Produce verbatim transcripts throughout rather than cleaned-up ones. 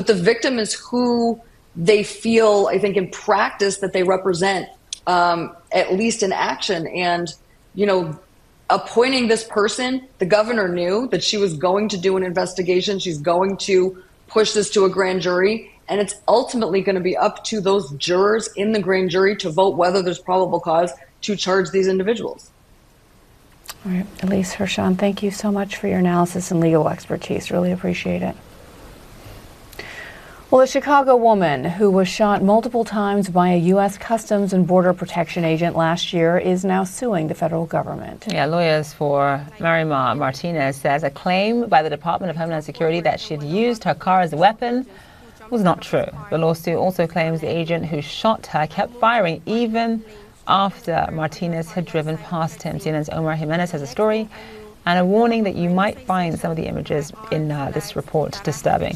the victim is who they feel, I think, in practice that they represent, um, at least in action. And, you know, appointing this person, the governor knew that she was going to do an investigation. She's going to push this to a grand jury. And it's ultimately going to be up to those jurors in the grand jury to vote whether there's probable cause to charge these individuals. All right, Elise Hershon, thank you so much for your analysis and legal expertise. Really appreciate it. Well, a Chicago woman who was shot multiple times by a U S Customs and Border Protection agent last year is now suing the federal government. Yeah, lawyers for Marimar Martinez says a claim by the Department of Homeland Security that she had used her car as a weapon was not true. The lawsuit also claims the agent who shot her kept firing even after Martinez had driven past him. C N N's Omar Jimenez has a story and a warning that you might find some of the images in uh, this report disturbing.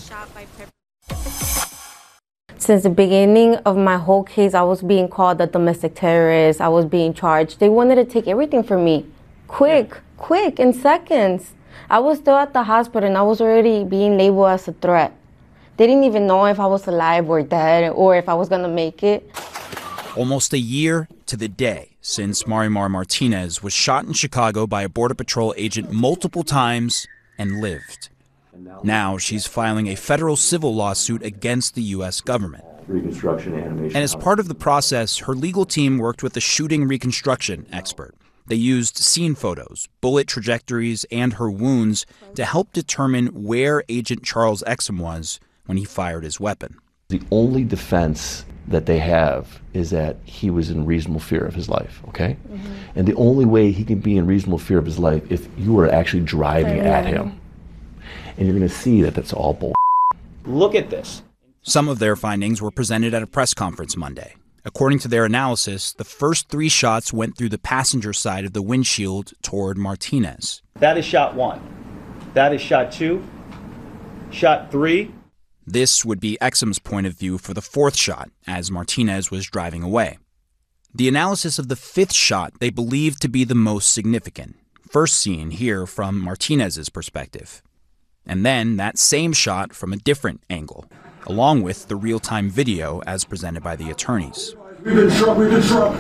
Since the beginning of my whole case, I was being called a domestic terrorist. I was being charged. They wanted to take everything from me. Quick, yeah. quick, in seconds. I was still at the hospital and I was already being labeled as a threat. They didn't even know if I was alive or dead or if I was going to make it. Almost a year to the day since Marimar Martinez was shot in Chicago by a Border Patrol agent multiple times and lived. Now she's filing a federal civil lawsuit against the U S government. Reconstruction animation. And as part of the process, her legal team worked with a shooting reconstruction expert. They used scene photos, bullet trajectories, and her wounds to help determine where Agent Charles Exum was when he fired his weapon. The only defense that they have is that he was in reasonable fear of his life, okay? Mm-hmm. And the only way he can be in reasonable fear of his life if you were actually driving at him. And you're going to see that that's all bull. Look at this. Some of their findings were presented at a press conference Monday. According to their analysis, the first three shots went through the passenger side of the windshield toward Martinez. That is shot one. That is shot two. Shot three. This would be Exum's point of view for the fourth shot, as Martinez was driving away. The analysis of the fifth shot they believed to be the most significant, first seen here from Martinez's perspective. And then that same shot from a different angle, along with the real-time video as presented by the attorneys. We've been struck, we've been struck.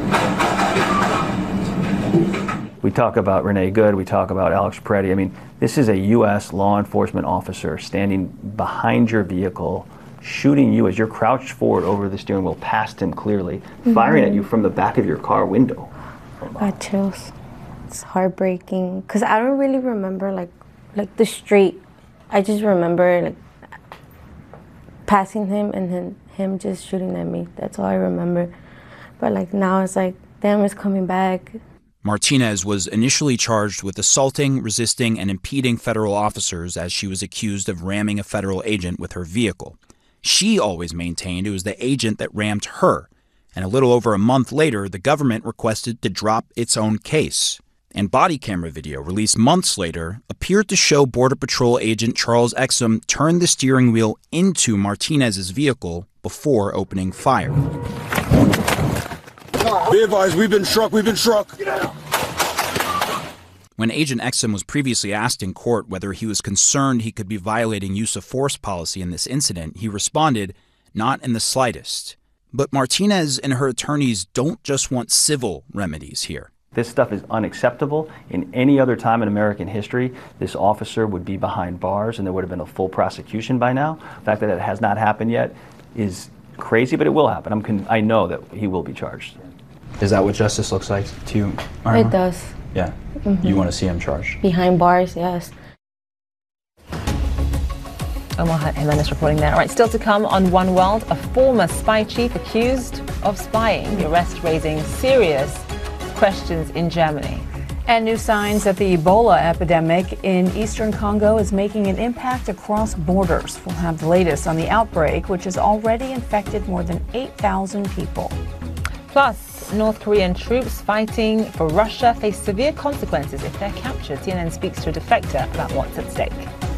We talk about Renee Good, we talk about Alex Peretti. I mean, this is a U S law enforcement officer standing behind your vehicle, shooting you as you're crouched forward over the steering wheel past him clearly, mm-hmm. firing at you from the back of your car window. Got chills. It's heartbreaking, because I don't really remember, like, like the street. I just remember like passing him and then him just shooting at me. That's all I remember. But like now it's like, damn, it's coming back. Martinez was initially charged with assaulting, resisting, and impeding federal officers as she was accused of ramming a federal agent with her vehicle. She always maintained it was the agent that rammed her. And a little over a month later, the government requested to drop its own case. And body camera video released months later appeared to show Border Patrol agent Charles Exum turn the steering wheel into Martinez's vehicle before opening fire. Be advised, we've been struck, we've been struck. When Agent Exum was previously asked in court whether he was concerned he could be violating use of force policy in this incident, he responded, not in the slightest. But Martinez and her attorneys don't just want civil remedies here. This stuff is unacceptable. In any other time in American history, this officer would be behind bars and there would have been a full prosecution by now. The fact that it has not happened yet is crazy, but it will happen. I'm con- I know that he will be charged. Is that what justice looks like to you, Marimar? It does. Yeah. Mm-hmm. You want to see him charged? Behind bars, yes. Omar Jimenez reporting there. All right, still to come on One World, a former spy chief accused of spying. The arrest raising serious questions in Germany. And new signs that the Ebola epidemic in eastern Congo is making an impact across borders. We'll have the latest on the outbreak, which has already infected more than eight thousand people. Plus, North Korean troops fighting for Russia face severe consequences if they're captured. C N N speaks to a defector about what's at stake.